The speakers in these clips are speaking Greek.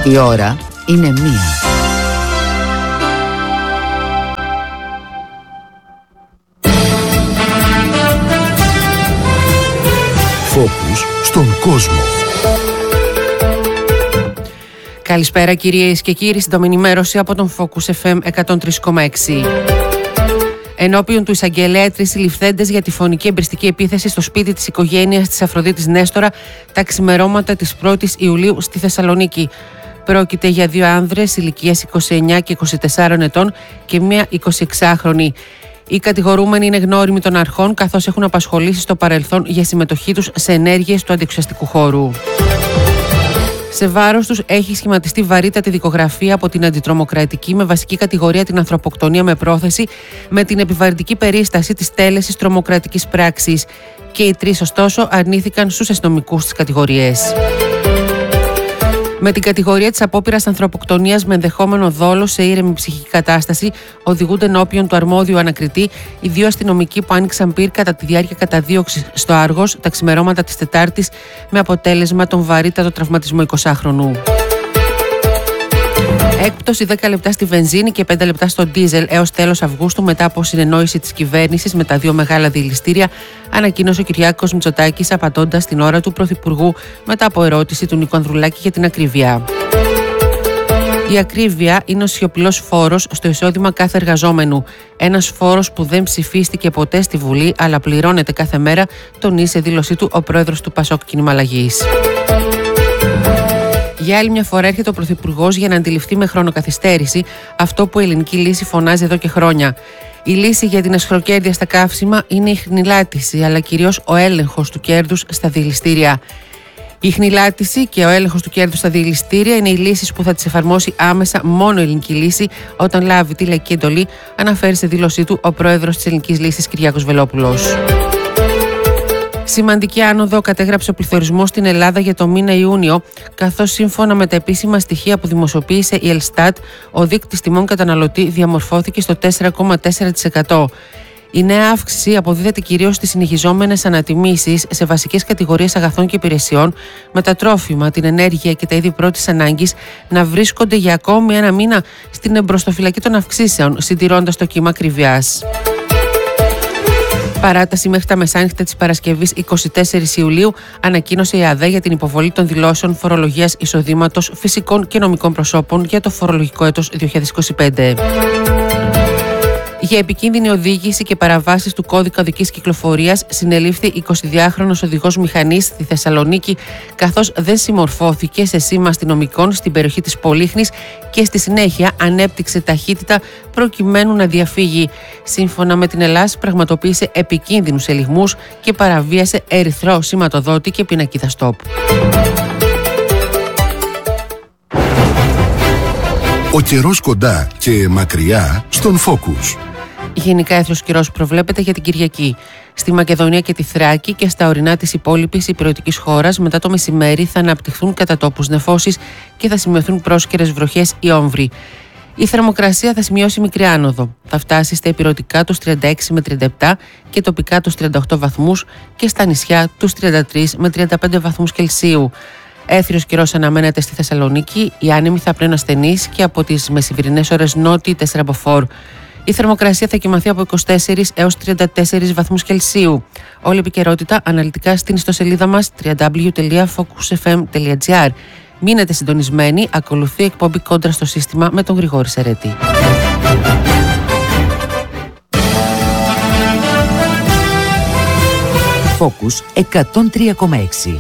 Η ώρα είναι 1. Φόκους στον κόσμο. Καλησπέρα κυρίες και κύριοι, στην ενημέρωση από τον Focus FM 103,6. Ενώπιον του εισαγγελέα, 3 συλληφθέντες για τη φωνική εμπριστική επίθεση στο σπίτι της οικογένειας της Αφροδίτης Νέστορα τα ξημερώματα της 1ης Ιουλίου στη Θεσσαλονίκη. Πρόκειται για 2 άνδρες ηλικίας 29 και 24 ετών και μία 26χρονη. Οι κατηγορούμενοι είναι γνώριμοι των αρχών, καθώς έχουν απασχολήσει στο παρελθόν για συμμετοχή τους σε ενέργειες του αντιεξουσιαστικού χώρου. Σε βάρος τους έχει σχηματιστεί βαρύτατη δικογραφία από την Αντιτρομοκρατική με βασική κατηγορία την ανθρωποκτονία με πρόθεση, με την επιβαρυντική περίσταση της τέλεσης τρομοκρατικής πράξης. Και οι 3 ωστόσο αρνήθηκαν στους αστυνομικούς τις κατηγορίες. Με την κατηγορία της απόπειρας ανθρωποκτονίας με ενδεχόμενο δόλο σε ήρεμη ψυχική κατάσταση, οδηγούνται ενώπιον του αρμόδιου ανακριτή οι 2 αστυνομικοί που άνοιξαν πυρ κατά τη διάρκεια καταδίωξης στο Άργος τα ξημερώματα της Τετάρτης, με αποτέλεσμα τον βαρύτατο τραυματισμό 20χρονου. Έκπτωση 10 λεπτά στη βενζίνη και 5 λεπτά στο ντίζελ έως τέλος Αυγούστου, μετά από συνεννόηση της κυβέρνησης με τα 2 μεγάλα διελιστήρια, ανακοίνωσε ο Κυριάκος Μητσοτάκης, απαντώντας την ώρα του Πρωθυπουργού μετά από ερώτηση του Νίκου Ανδρουλάκη για την ακρίβεια. Η ακρίβεια είναι ο σιωπηλός φόρος στο εισόδημα κάθε εργαζόμενου. Ένας φόρος που δεν ψηφίστηκε ποτέ στη Βουλή, αλλά πληρώνεται κάθε μέρα, τονίζει σε δήλωσή του ο πρόεδρος του Πασόκ Κίνημα Αλλαγής. Για άλλη μια φορά έρχεται ο Πρωθυπουργός για να αντιληφθεί με χρονοκαθυστέρηση αυτό που η ελληνική λύση φωνάζει εδώ και χρόνια. Η λύση για την αισχροκέρδεια στα καύσιμα είναι η χνηλάτιση, αλλά κυρίως ο έλεγχος του κέρδους στα διελιστήρια. Η χνηλάτιση και ο έλεγχος του κέρδους στα διελιστήρια είναι οι λύσεις που θα τις εφαρμόσει άμεσα μόνο η ελληνική λύση όταν λάβει τη λαϊκή εντολή, αναφέρει σε δήλωσή του ο πρόεδρος της ελληνικής λύσης Κυριάκος Βελόπουλος. Σημαντική άνοδο κατέγραψε ο πληθωρισμός στην Ελλάδα για το μήνα Ιούνιο, καθώς σύμφωνα με τα επίσημα στοιχεία που δημοσιοποίησε η Ελστάτ, ο δείκτης τιμών καταναλωτή διαμορφώθηκε στο 4,4%. Η νέα αύξηση αποδίδεται κυρίως στις συνεχιζόμενες ανατιμήσεις σε βασικές κατηγορίες αγαθών και υπηρεσιών, με τα τρόφιμα, την ενέργεια και τα είδη πρώτης ανάγκης να βρίσκονται για ακόμη ένα μήνα στην εμπροστοφυλακή των αυξήσεων, συντηρώντας το κύμα ακριβιάς. Παράταση μέχρι τα μεσάνυχτα της Παρασκευής 24 Ιουλίου ανακοίνωσε η ΑΔΕ για την υποβολή των δηλώσεων φορολογίας εισοδήματος φυσικών και νομικών προσώπων για το φορολογικό έτος 2025. Για επικίνδυνη οδήγηση και παραβάσεις του κώδικα οδικής κυκλοφορίας συνελήφθη 22χρονος οδηγός μηχανής στη Θεσσαλονίκη, καθώς δεν συμμορφώθηκε σε σήμα αστυνομικών στην περιοχή της Πολύχνης και στη συνέχεια ανέπτυξε ταχύτητα προκειμένου να διαφύγει. Σύμφωνα με την ΕΛΑΣ, πραγματοποίησε επικίνδυνους ελιγμούς και παραβίασε ερυθρό σηματοδότη και πινακίδα στόπ. Ο καιρός κοντά και μακριά στον Focus. Γενικά έθρος καιρός προβλέπεται για την Κυριακή. Στη Μακεδονία και τη Θράκη και στα ορεινά της υπόλοιπης ηπειρωτικής χώρας μετά το μεσημέρι θα αναπτυχθούν κατά τόπους νεφώσεις και θα σημειωθούν πρόσκαιρες βροχές ή όμβροι. Η θερμοκρασία θα σημειώσει μικρή άνοδο. Θα φτάσει στα ηπειρωτικά τους 36 με 37 και τοπικά τους 38 βαθμούς και στα νησιά τους 33 με 35 βαθμούς Κελσίου. Έθριος καιρός αναμένεται στη Θεσσαλονίκη, οι άνεμοι θα πλέον ασθενείς και από τις μεσημβρινές ώρες νότιοι 4 μποφόρ. Η θερμοκρασία θα κοιμαθεί από 24 έως 34 βαθμούς Κελσίου. Όλη η επικαιρότητα αναλυτικά στην ιστοσελίδα μας www.focusfm.gr. Μείνετε συντονισμένοι, ακολουθεί εκπομπή Κόντρα στο σύστημα με τον Γρηγόρη Σερέτη. Focus 103,6.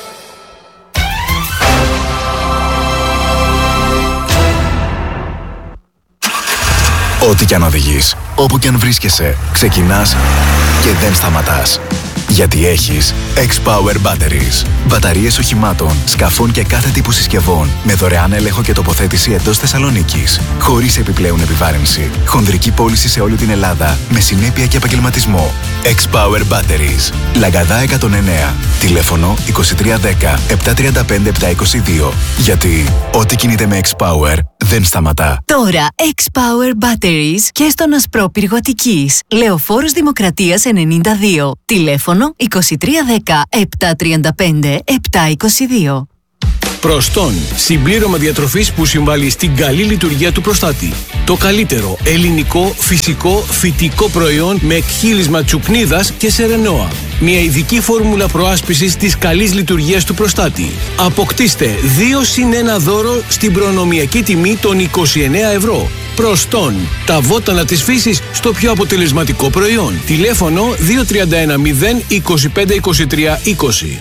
Ό,τι κι αν οδηγείς, όπου κι αν βρίσκεσαι, ξεκινάς και δεν σταματάς. Γιατί έχεις X-Power Batteries. Μπαταρίες οχημάτων, σκαφών και κάθε τύπου συσκευών με δωρεάν έλεγχο και τοποθέτηση εντός Θεσσαλονίκης. Χωρίς επιπλέον επιβάρυνση. Χονδρική πώληση σε όλη την Ελλάδα με συνέπεια και επαγγελματισμό. X-Power Batteries. Λαγκαδά 109. Τηλέφωνο 2310 735 722. Γιατί ό,τι κινείται με X-Power δεν σταματά. Τώρα X-Power Batteries και στον Ασπρόπυργο Αττικής. Λεωφόρος Δημοκρατίας 92. Τηλέφωνο 2310 735 722. Προστόν, συμπλήρωμα διατροφής που συμβάλλει στην καλή λειτουργία του προστάτη. Το καλύτερο ελληνικό, φυσικό, φυτικό προϊόν με εκχύλισμα τσουκνίδας και σερενόα. Μια ειδική φόρμουλα προάσπισης της καλής λειτουργίας του προστάτη. Αποκτήστε 2+1 δώρο στην προνομιακή τιμή των 29 ευρώ. Προστόν, τα βότανα της φύσης στο πιο αποτελεσματικό προϊόν. Τηλέφωνο 2310 25 23 20.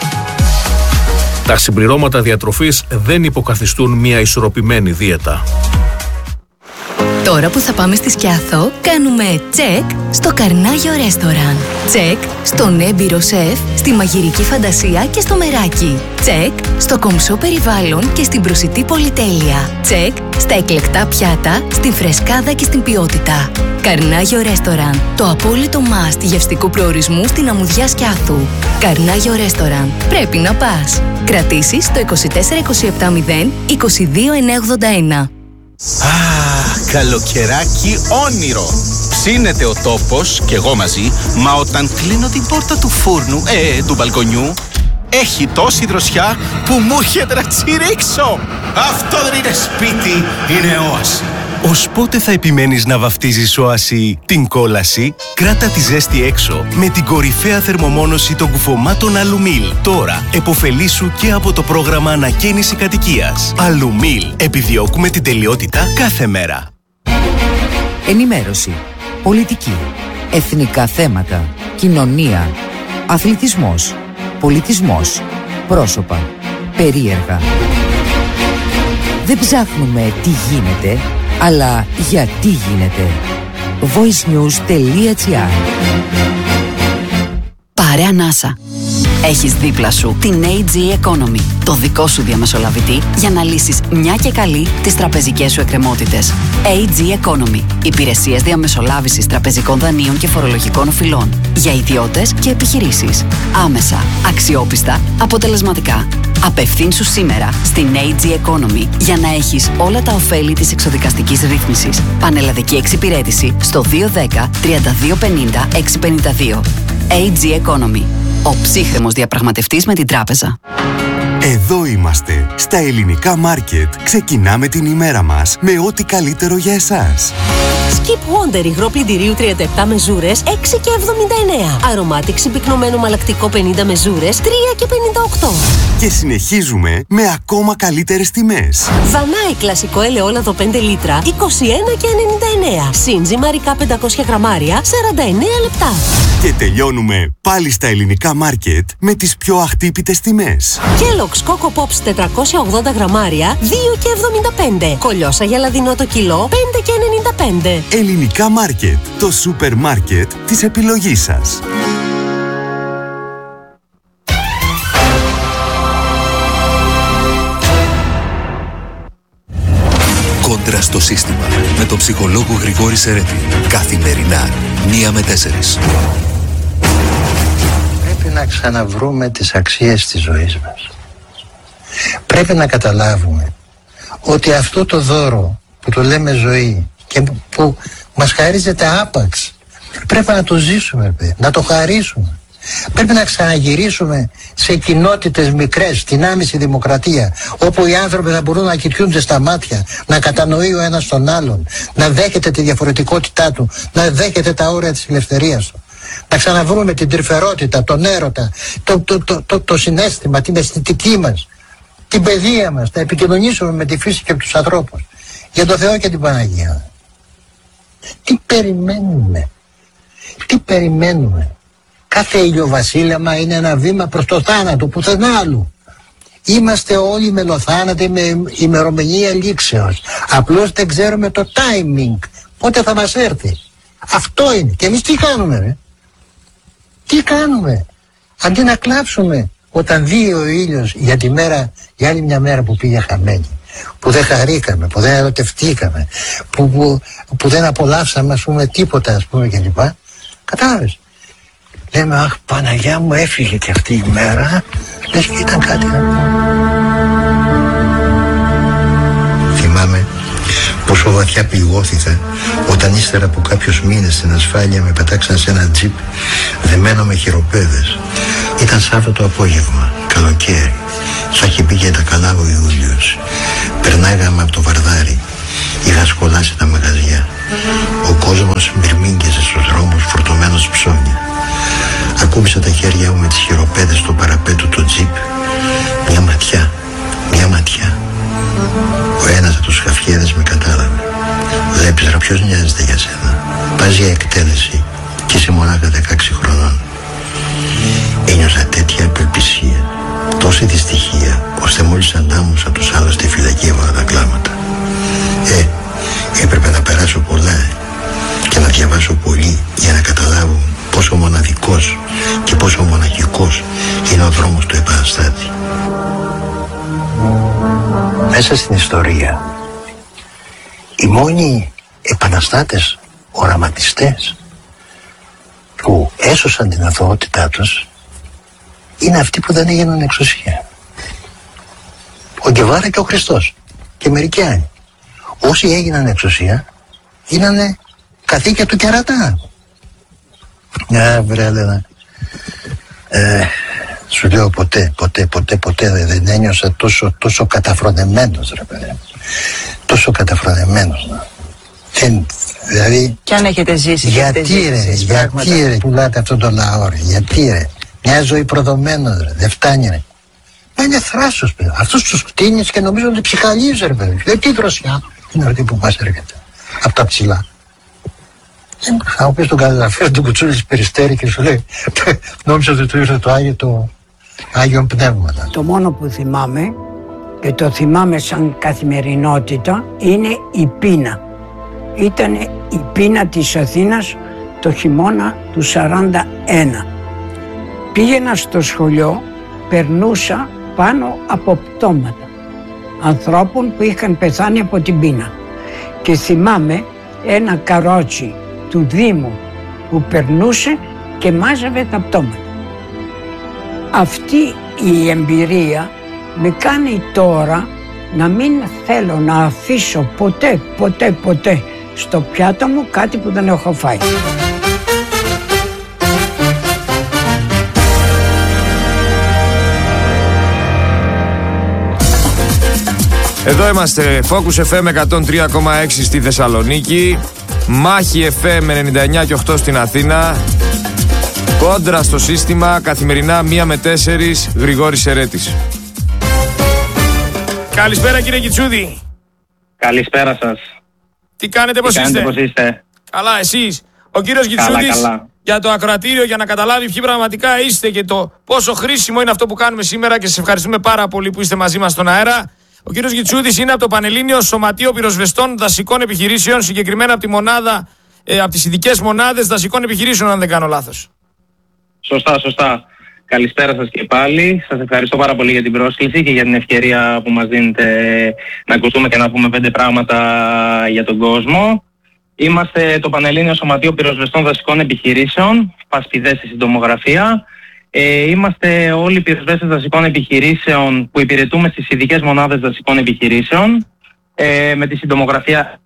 Τα συμπληρώματα διατροφής δεν υποκαθιστούν μια ισορροπημένη δίαιτα. Τώρα που θα πάμε στη Σκιάθο, κάνουμε τσεκ στο Καρνάγιο Ρέστοραν. Τσεκ στον έμπειρο σεφ, στη μαγειρική φαντασία και στο μεράκι. Τσεκ στο κομψό περιβάλλον και στην προσιτή πολυτέλεια. Τσεκ στα εκλεκτά πιάτα, στην φρεσκάδα και στην ποιότητα. Καρνάγιο Ρέστοραν, το απόλυτο must γευστικού προορισμού στην αμμουδιά Σκιάθου. Καρνάγιο Ρέστοραν, πρέπει να πας. Κρατήσεις στο 24 27 0 22 981. Καλοκαιράκι όνειρο. Ψήνεται ο τόπος και εγώ μαζί, μα όταν κλείνω την πόρτα του φούρνου, του μπαλκονιού, έχει τόση δροσιά που μου έρχεται να τσιρίξω. Αυτό δεν είναι σπίτι, είναι όαση. Ως πότε θα επιμένεις να βαφτίζεις όαση την κόλαση? Κράτα τη ζέστη έξω με την κορυφαία θερμομόνωση των κουφωμάτων Αλουμίλ. Τώρα εποφελήσου και από το πρόγραμμα ανακαίνιση κατοικίας. Αλουμίλ. Επιδιώκουμε την τελειότητα κάθε μέρα. Ενημέρωση, πολιτική, εθνικά θέματα, κοινωνία, αθλητισμός, πολιτισμός, πρόσωπα, περίεργα. Δεν ψάχνουμε τι γίνεται, αλλά γιατί γίνεται. voicenews.gr. Πάρε ανάσα. Έχεις δίπλα σου την AG Economy, το δικό σου διαμεσολαβητή για να λύσεις μια και καλή τις τραπεζικές σου εκκρεμότητες. AG Economy. Υπηρεσίες διαμεσολάβησης τραπεζικών δανείων και φορολογικών οφειλών. Για ιδιώτες και επιχειρήσεις. Άμεσα, αξιόπιστα, αποτελεσματικά. Απευθύνσου σήμερα στην AG Economy για να έχεις όλα τα ωφέλη της εξοδικαστικής ρύθμισης. Πανελλαδική εξυπηρέτηση στο 210 3250 652. AG Economy. Ο ψύχρεμος διαπραγματευτής με την τράπεζα. Εδώ είμαστε, στα ελληνικά μάρκετ. Ξεκινάμε την ημέρα μας με ό,τι καλύτερο για εσάς. Skip Wonder υγρό πλυντηρίου 37 μεζούρες 6,79. Αρωμάτικ συμπυκνωμένο μαλακτικό 50 μεζούρες 3,58. Και συνεχίζουμε με ακόμα καλύτερες τιμές. Δανάη κλασικό ελαιόλαδο 5 λίτρα 21,99. Σύνζι μαρικά 500 γραμμάρια 49 λεπτά. Και τελειώνουμε πάλι στα ελληνικά μάρκετ με τις πιο αχτύπητες τιμές. Kellogg's Coco Pops 480 γραμμάρια 2,75. Κολιόσα για λαδινό το κιλό 5,95. Ελληνικά μάρκετ, το σούπερ μάρκετ της επιλογής σας. Κόντρα στο σύστημα με τον ψυχολόγο Γρηγόρη Σερέτη. Καθημερινά 1 με 4. Πρέπει να ξαναβρούμε τις αξίες της ζωής μας. Πρέπει να καταλάβουμε ότι αυτό το δώρο που το λέμε ζωή και που μας χαρίζεται άπαξ, πρέπει να το ζήσουμε, να το χαρίσουμε. Πρέπει να ξαναγυρίσουμε σε κοινότητες μικρές, στην άμεση δημοκρατία, όπου οι άνθρωποι θα μπορούν να κοιτούνται στα μάτια, να κατανοεί ο ένας τον άλλον, να δέχεται τη διαφορετικότητά του, να δέχεται τα όρια της ελευθερίας του. Να ξαναβρούμε την τρυφερότητα, τον έρωτα, το συναίσθημα, την αισθητική μας, την παιδεία μας, να επικοινωνήσουμε με τη φύση και τους ανθρώπους. Για το Θεό και την Παναγία. Τι περιμένουμε? Τι περιμένουμε? Κάθε ηλιοβασίλεμα είναι ένα βήμα προς το θάνατο, πουθενά άλλου. Είμαστε όλοι μελοθάνατοι με ημερομηνία λήξεως. Απλώς δεν ξέρουμε το timing, πότε θα μας έρθει. Αυτό είναι. Και εμείς τι κάνουμε, ρε? Τι κάνουμε? Αντί να κλάψουμε όταν δει ο ήλιος για τη μέρα, για άλλη μια μέρα που πήγε χαμένη, που δεν χαρήκαμε, που δεν ερωτευτήκαμε, που δεν απολαύσαμε, ας πούμε, τίποτα, ας πούμε, κλπ. Κατάλαβες? Λέμε, αχ, Παναγιά μου, έφυγε και αυτή η μέρα, λες και ήταν κάτι να πούμε. Θυμάμαι πόσο βαθιά πληγώθηκα όταν ύστερα από κάποιους μήνες στην ασφάλεια με πετάξαν σε ένα τζιπ δεμένο με χειροπέδες. Ήταν Σάββατο απόγευμα, καλοκαίρι, Θα είχε πει για τα καλά ο Ιούλιος. Περνάγαμε από το Βαρδάρι. Είχα σκολάσει τα μαγαζιά. Ο κόσμος μπυρμήγκεσε στους δρόμους φορτωμένος ψώνια. Ακούμπησα τα χέρια μου με τις χειροπέδες στο παραπέτου του τζιπ. Μια ματιά. Ο ένας από τους χαφιέδες με κατάλαβε. Βλέπεις, ρε, ποιος νοιάζεται για σένα? Πας για εκτέλεση και είσαι μονάχα 16 χρονών. Ένιωσα τέτοια απελπισία, τόση δυστυχία, ώστε μόλις αντάμωσα τους άλλους στη φυλακή έβαλα τα κλάματα. Έπρεπε να περάσω πολλά και να διαβάσω πολύ για να καταλάβω πόσο μοναδικός και πόσο μοναχικός είναι ο δρόμος του επαναστάτη. Μέσα στην ιστορία, οι μόνοι επαναστάτες, οραματιστές που έσωσαν την αθωότητά τους είναι αυτοί που δεν έγιναν εξουσία. Ο Γκεβάρα και ο Χριστός και μερικοί άλλοι. Όσοι έγιναν εξουσία γίνανε καθήκια του κερατά. Βρε Έλενα, σου λέω ποτέ δεν ένιωσα τόσο καταφρονεμένος, ρε παιδί. Τόσο καταφρονεμένος. Δηλαδή, κι αν έχετε ζήσει, γιατί ρε πουλάτε αυτόν τον λαό, ρε? Γιατί ρε? Μια ζωή προδομένος, ρε. Δεν φτάνει, ρε. Είναι θράσος, παιδί. Αυτούς τους κτίνεις και νομίζω ότι ψυχαλίζει, ρε παιδί. Δεν τι δροσιά είναι αυτή που μας έρχεται από τα ψηλά. Θα μου πεις τον καταγραφείο του Κουτσούλη της Περιστέρη και σου λέει νόμιζα ότι του ήρθε το Άγιο Πνεύμα. Το μόνο που θυμάμαι και το θυμάμαι σαν καθημερινότητα είναι η πείνα. Ήταν η πείνα της Αθήνας το χειμώνα του 41. Πήγαινα στο σχολείο, περνούσα πάνω από πτώματα ανθρώπων που είχαν πεθάνει από την πείνα. Και θυμάμαι ένα καρότσι του Δήμου που περνούσε και μάζευε τα πτώματα. Αυτή η εμπειρία με κάνει τώρα να μην θέλω να αφήσω ποτέ στο πιάτο μου κάτι που δεν έχω φάει. Εδώ είμαστε, Focus FM 103,6 στη Θεσσαλονίκη, Μάχη FM 99 και 8 στην Αθήνα, Κόντρα στο σύστημα, καθημερινά 1 με 4, Γρηγόρης Ερέτης. Καλησπέρα κύριε Κιτσούδη. Καλησπέρα σας. Τι κάνετε, πώς είστε? Καλά, εσείς? Ο κύριος Κιτσούδης για το ακροατήριο, για να καταλάβει ποιοι πραγματικά είστε και το πόσο χρήσιμο είναι αυτό που κάνουμε σήμερα, και σας ευχαριστούμε πάρα πολύ που είστε μαζί μας στον αέρα. Ο κύριος Κιτσούδης είναι από το Πανελλήνιο Σωματείο Πυροσβεστών Δασικών Επιχειρήσεων, συγκεκριμένα από τη μονάδα, από τις ειδικές μονάδες δασικών επιχειρήσεων, αν δεν κάνω λάθος. Σωστά. Καλησπέρα σας και πάλι. Σας ευχαριστώ πάρα πολύ για την πρόσκληση και για την ευκαιρία που μας δίνετε να ακουστούμε και να πούμε 5 πράγματα για τον κόσμο. Είμαστε το Πανελλήνιο Σωματείο Πυροσβεστών Δασικών Επιχειρήσεων, πασπιδές στη συντομογραφία. Είμαστε όλοι πυροσβέστες δασικών επιχειρήσεων που υπηρετούμε στις ειδικές μονάδες δασικών επιχειρήσεων, με τη συντομογραφία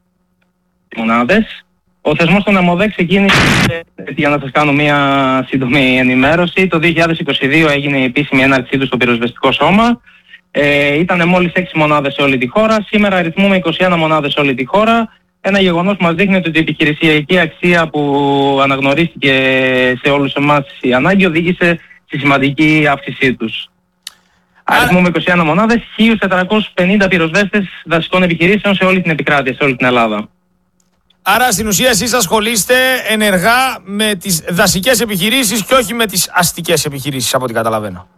μονάδες. Ο θεσμός των ΕΜΟΔΕ ξεκίνησε, για να σας κάνω μια σύντομη ενημέρωση, το 2022 έγινε η επίσημη έναρξή του στο πυροσβεστικό σώμα. Ήταν μόλις 6 μονάδες σε όλη τη χώρα, σήμερα αριθμούμε 21 μονάδες σε όλη τη χώρα. Ένα γεγονός που μας δείχνει ότι η επιχειρησιακή αξία που αναγνωρίστηκε σε όλους εμάς η ανάγκη οδήγησε στη σημαντική αύξησή τους. Αριθμούμε 21 μονάδες, 1.450 πυροσβέστες δασικών επιχειρήσεων σε όλη την επικράτεια, σε όλη την Ελλάδα. Άρα στην ουσία εσείς ασχολείστε ενεργά με τις δασικές επιχειρήσεις και όχι με τις αστικές επιχειρήσεις, από ό,τι καταλαβαίνω.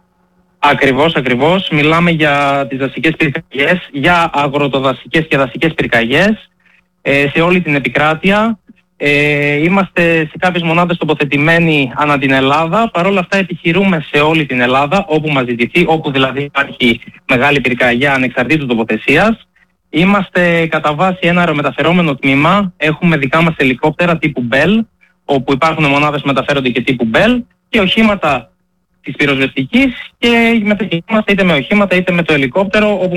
Ακριβώς. Μιλάμε για τις δασικές πυρκαγιές, για αγροτοδασικές και δασικές πυρκαγιές σε όλη την επικράτεια. Είμαστε σε κάποιες μονάδες τοποθετημένοι ανά την Ελλάδα. Παρ' όλα αυτά επιχειρούμε σε όλη την Ελλάδα, όπου μας ζητηθεί, όπου δηλαδή υπάρχει μεγάλη πυρκαγιά ανεξαρτήτου τοποθεσίας. Είμαστε κατά βάση ένα αερομεταφερόμενο τμήμα. Έχουμε δικά μας ελικόπτερα τύπου Bell, όπου υπάρχουν μονάδες που μεταφέρονται και τύπου Bell, και οχήματα της πυροσβεστικής, και μεταχειριζόμαστε είτε με οχήματα είτε με το ελικόπτερο όπου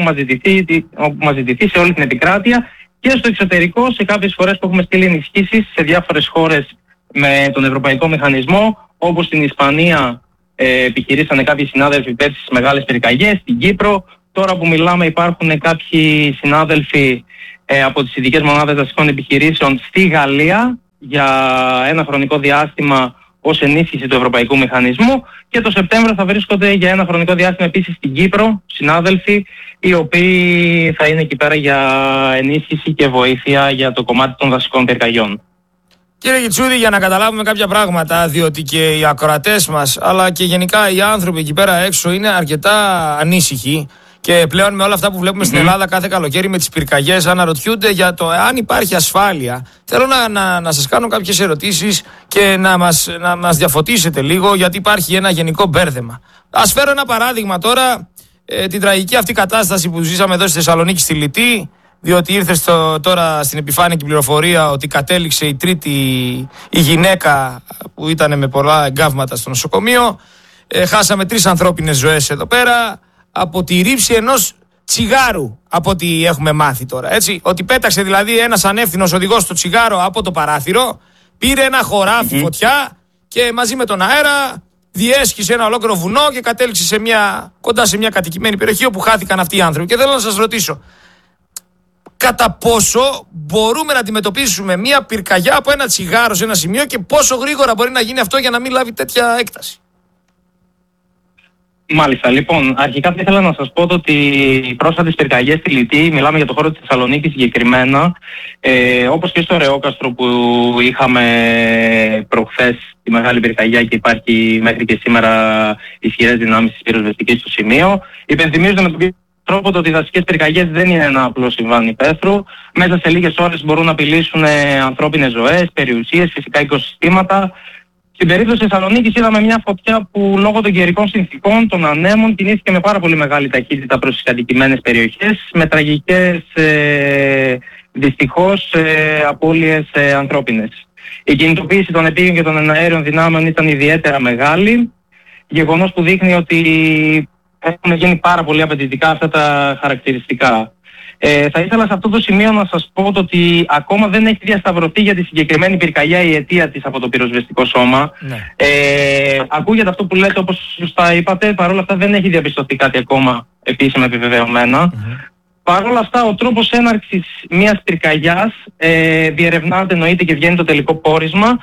μας ζητηθεί σε όλη την επικράτεια, και στο εξωτερικό σε κάποιες φορές που έχουμε στείλει ενισχύσεις σε διάφορες χώρες με τον Ευρωπαϊκό Μηχανισμό, όπως στην Ισπανία επιχειρήσανε κάποιοι συνάδελφοι πέρσι στις μεγάλες πυρκαγιές στην Κύπρο. Τώρα που μιλάμε υπάρχουν κάποιοι συνάδελφοι από τις ειδικές μονάδες δασικών επιχειρήσεων στη Γαλλία για ένα χρονικό διάστημα ως ενίσχυση του ευρωπαϊκού μηχανισμού, και το Σεπτέμβριο θα βρίσκονται για ένα χρονικό διάστημα επίσης στην Κύπρο συνάδελφοι οι οποίοι θα είναι εκεί πέρα για ενίσχυση και βοήθεια για το κομμάτι των δασικών πυρκαγιών. Κύριε Γιτσούδη, για να καταλάβουμε κάποια πράγματα, διότι και οι ακροατές μας αλλά και γενικά οι άνθρωποι εκεί πέρα έξω είναι αρκετά ανήσυχοι και πλέον με όλα αυτά που βλέπουμε στην Ελλάδα κάθε καλοκαίρι με τις πυρκαγιές αναρωτιούνται για το αν υπάρχει ασφάλεια. Θέλω να σας κάνω κάποιες ερωτήσεις και να μας διαφωτίσετε λίγο, γιατί υπάρχει ένα γενικό μπέρδεμα. Ας φέρω ένα παράδειγμα τώρα, την τραγική αυτή κατάσταση που ζήσαμε εδώ στη Θεσσαλονίκη στη Λυτή, διότι ήρθε τώρα στην επιφάνεια και πληροφορία ότι κατέληξε η τρίτη η γυναίκα που ήταν με πολλά εγκάβματα στο νοσοκομείο. Χάσαμε 3 ανθρώπινες ζωές εδώ πέρα από τη ρήψη ενός τσιγάρου, από ό,τι έχουμε μάθει τώρα. Έτσι, ότι πέταξε δηλαδή ένας ανεύθυνος οδηγός το τσιγάρο από το παράθυρο, πήρε ένα χωράφι φωτιά και μαζί με τον αέρα διέσχισε ένα ολόκληρο βουνό και κατέληξε κοντά σε μια κατοικημένη περιοχή όπου χάθηκαν αυτοί οι άνθρωποι. Και θέλω να σας ρωτήσω, κατά πόσο μπορούμε να αντιμετωπίσουμε μια πυρκαγιά από ένα τσιγάρο σε ένα σημείο και πόσο γρήγορα μπορεί να γίνει αυτό για να μην λάβει τέτοια έκταση? Μάλιστα, λοιπόν, αρχικά θα ήθελα να σας πω ότι οι πρόσφατες πυρκαγιές στη Λυτή, μιλάμε για το χώρο της Θεσσαλονίκης συγκεκριμένα, όπως και στο Ρεόκαστρο που είχαμε προχθές τη μεγάλη πυρκαγιά και υπάρχει μέχρι και σήμερα ισχυρές δυνάμεις της πυροσβεστικής στο σημείο, υπενθυμίζονται με τον τρόπο ότι οι δασικές πυρκαγιές δεν είναι ένα απλό συμβάν υπαίθρου. Μέσα σε λίγες ώρες μπορούν να απειλήσουν ανθρώπινες ζωές, περιουσίες, φυσικά οικοσυστήματα. Στην περίπτωση της Θεσσαλονίκης είδαμε μια φωτιά που λόγω των καιρικών συνθήκων, των ανέμων, κινήθηκε με πάρα πολύ μεγάλη ταχύτητα προς τις κατοικημένες περιοχές, με τραγικές δυστυχώς απώλειες ανθρώπινες. Η κινητοποίηση των επίγειων και των εναέριων δυνάμεων ήταν ιδιαίτερα μεγάλη, γεγονός που δείχνει ότι έχουν γίνει πάρα πολύ απαιτητικά αυτά τα χαρακτηριστικά. Θα ήθελα σε αυτό το σημείο να σας πω ότι ακόμα δεν έχει διασταυρωθεί για τη συγκεκριμένη πυρκαγιά η αιτία της από το πυροσβεστικό σώμα. Ακούγεται αυτό που λέτε, όπως σωστά είπατε, παρόλα αυτά δεν έχει διαπιστωθεί κάτι ακόμα επίσημα επιβεβαιωμένα. Παρ' όλα αυτά, ο τρόπος έναρξης μιας πυρκαγιάς διερευνάται, εννοείται, και βγαίνει το τελικό πόρισμα.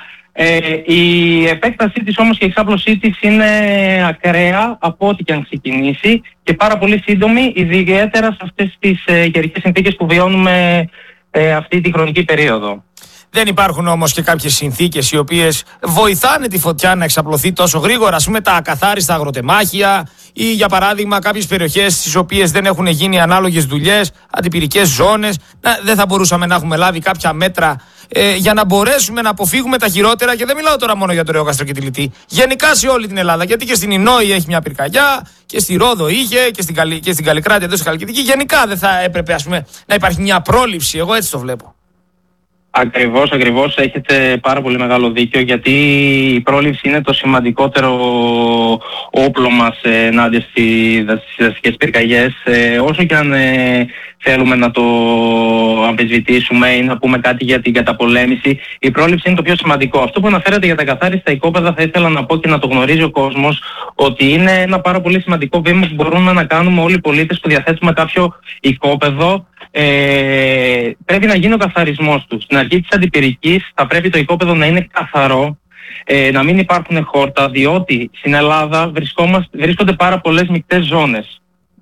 Η επέκτασή της όμως και η εξάπλωσή της είναι ακραία από ό,τι και αν ξεκινήσει και πάρα πολύ σύντομη, ιδιαίτερα σε αυτές τις καιρικές συνθήκες που βιώνουμε αυτή τη χρονική περίοδο. Δεν υπάρχουν όμως και κάποιες συνθήκες οι οποίες βοηθάνε τη φωτιά να εξαπλωθεί τόσο γρήγορα, ας πούμε τα ακαθάριστα αγροτεμάχια ή για παράδειγμα κάποιες περιοχές στις οποίες δεν έχουν γίνει ανάλογες δουλειές, αντιπυρικές ζώνες? Δεν θα μπορούσαμε να έχουμε λάβει κάποια μέτρα για να μπορέσουμε να αποφύγουμε τα χειρότερα? Και δεν μιλάω τώρα μόνο για το Ρεόκαστρο και τη Λυτή, γενικά σε όλη την Ελλάδα, γιατί και στην Ινόη έχει μια πυρκαγιά και στη Ρόδο είχε και στην Καλλικράτεια εδώ στη Χαλκιδική. Γενικά δεν θα έπρεπε, ας πούμε, να υπάρχει μια πρόληψη? Εγώ έτσι το βλέπω. Ακριβώς, έχετε πάρα πολύ μεγάλο δίκιο, γιατί η πρόληψη είναι το σημαντικότερο όπλο μας ενάντια στις δασικές πυρκαγιές. Όσο και αν θέλουμε να το αμφισβητήσουμε ή να πούμε κάτι για την καταπολέμηση, η πρόληψη είναι το πιο σημαντικό. Αυτό που αναφέρατε για τα καθάριστα οικόπεδα, θα ήθελα να πω και να το γνωρίζει ο κόσμος, ότι είναι ένα πάρα πολύ σημαντικό βήμα που μπορούμε να κάνουμε όλοι οι πολίτες που διαθέτουμε κάποιο οικόπεδο. Πρέπει να γίνει ο καθαρισμός του. Στην αρχή της αντιπυρικής θα πρέπει το οικόπεδο να είναι καθαρό, να μην υπάρχουν χόρτα, διότι στην Ελλάδα βρίσκονται πάρα πολλές μεικτές ζώνες.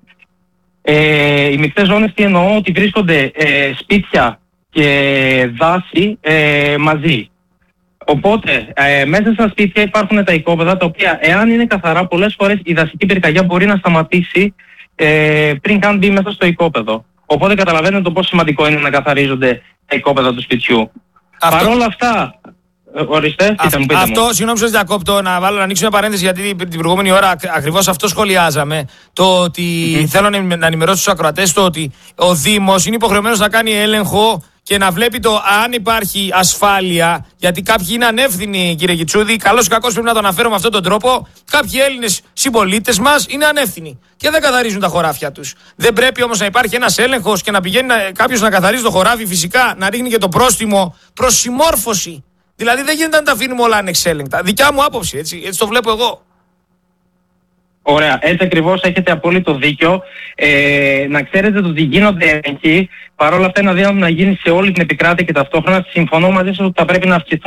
Οι μεικτές ζώνες τι εννοώ? Ότι βρίσκονται σπίτια και δάση μαζί. Οπότε μέσα στα σπίτια υπάρχουν τα οικόπεδα, τα οποία εάν είναι καθαρά, πολλές φορές η δασική πυρκαγιά μπορεί να σταματήσει πριν καν μπει μέσα στο οικόπεδο. Οπότε καταλαβαίνετε το πόσο σημαντικό είναι να καθαρίζονται τα οικόπεδα του σπιτιού. Παρ' όλα αυτά, ορίστε, αυτό, συγγνώμη σας διακόπτω, να ανοίξω μια παρένθεση, γιατί την προηγούμενη ώρα ακριβώς αυτό σχολιάζαμε. Το ότι θέλω να ενημερώσω τους ακροατές το ότι ο Δήμος είναι υποχρεωμένος να κάνει έλεγχο και να βλέπει το αν υπάρχει ασφάλεια, γιατί κάποιοι είναι ανεύθυνοι, κύριε Γιτσούδη, καλώς ή κακώς πρέπει να το αναφέρω με αυτόν τον τρόπο. Κάποιοι Έλληνες συμπολίτες μας είναι ανεύθυνοι και δεν καθαρίζουν τα χωράφια τους. Δεν πρέπει όμως να υπάρχει ένας έλεγχος και να πηγαίνει κάποιος να καθαρίζει το χωράφι, φυσικά να ρίχνει και το πρόστιμο προς συμμόρφωση? Δηλαδή δεν γίνεται να τα αφήνουμε όλα ανεξέλεγκτα. Δικιά μου άποψη, έτσι το βλέπω εγώ. Ωραία, έτσι ακριβώς έχετε απόλυτο δίκιο. Να ξέρετε ότι γίνονται έλεγχοι. Παρ' όλα αυτά είναι αδύνατο να γίνει σε όλη την επικράτεια και ταυτόχρονα. Συμφωνώ μαζί σας ότι θα πρέπει να αυξηθούν